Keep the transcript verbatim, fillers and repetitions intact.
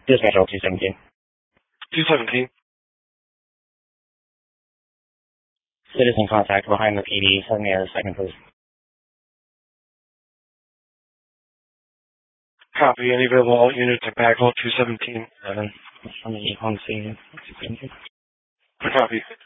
Dispatch two seventeen. two seventeen. Citizen contact behind the P D. Send me a second, please. Copy. Any available alt units at backhaul two seventeen. Seven. Let me on scene. Copy.